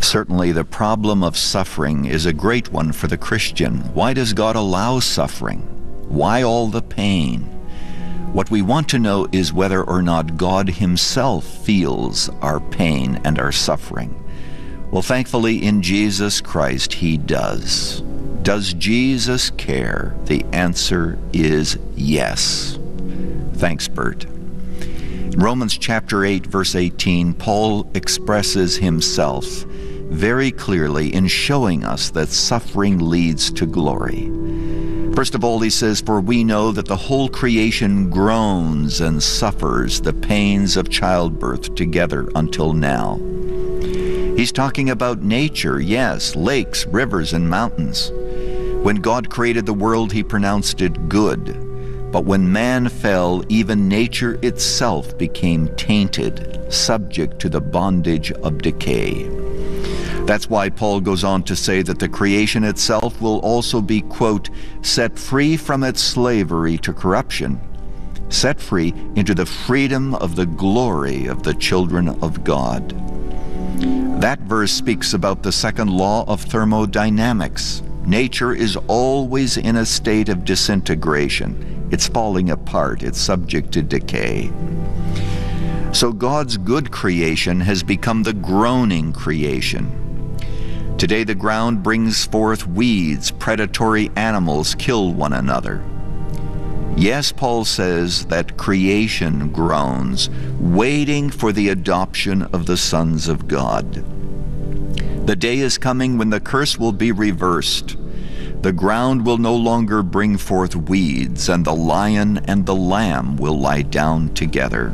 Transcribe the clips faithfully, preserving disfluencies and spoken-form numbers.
Certainly the problem of suffering is a great one for the Christian. Why does God allow suffering? Why all the pain? What we want to know is whether or not God himself feels our pain and our suffering. Well, thankfully in Jesus Christ he does. Does Jesus care? The answer is yes. Thanks, Bert. In Romans chapter eight, verse eighteen, Paul expresses himself very clearly in showing us that suffering leads to glory. First of all, he says, "For we know that the whole creation groans and suffers the pains of childbirth together until now." He's talking about nature, yes, lakes, rivers, and mountains. When God created the world, he pronounced it good. But when man fell, even nature itself became tainted, subject to the bondage of decay. That's why Paul goes on to say that the creation itself will also be, quote, set free from its slavery to corruption, set free into the freedom of the glory of the children of God. That verse speaks about the second law of thermodynamics. Nature is always in a state of disintegration. It's falling apart. It's subject to decay. So God's good creation has become the groaning creation. Today the ground brings forth weeds, predatory animals kill one another. Yes, Paul says that creation groans, waiting for the adoption of the sons of God. The day is coming when the curse will be reversed. The ground will no longer bring forth weeds, and the lion and the lamb will lie down together.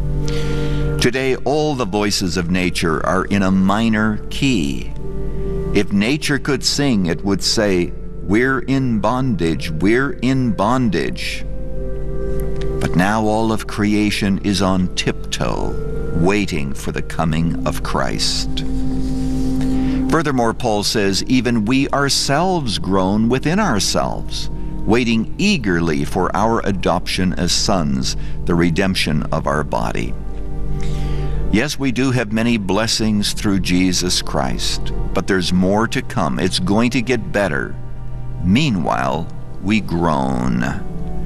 Today, all the voices of nature are in a minor key. If nature could sing, it would say, "We're in bondage, we're in bondage." But now all of creation is on tiptoe, waiting for the coming of Christ. Furthermore, Paul says, even we ourselves groan within ourselves, waiting eagerly for our adoption as sons, the redemption of our body. Yes, we do have many blessings through Jesus Christ, but there's more to come. It's going to get better. Meanwhile, we groan.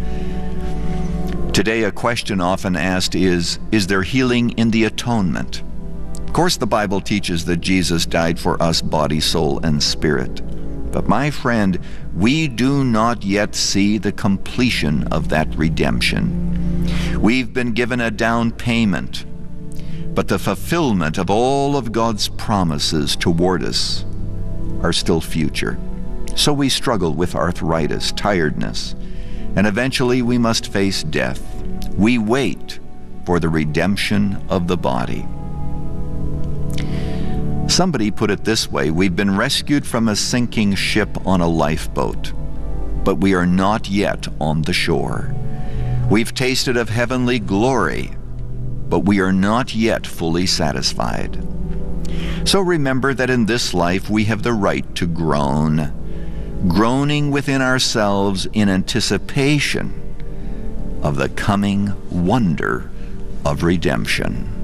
Today, a question often asked is, is there healing in the atonement? Of course, the Bible teaches that Jesus died for us, body, soul, and spirit. But my friend, we do not yet see the completion of that redemption. We've been given a down payment, but the fulfillment of all of God's promises toward us are still future. So we struggle with arthritis, tiredness, and eventually we must face death. We wait for the redemption of the body. Somebody put it this way: we've been rescued from a sinking ship on a lifeboat, but we are not yet on the shore. We've tasted of heavenly glory, but we are not yet fully satisfied. So remember that in this life we have the right to groan, groaning within ourselves in anticipation of the coming wonder of redemption.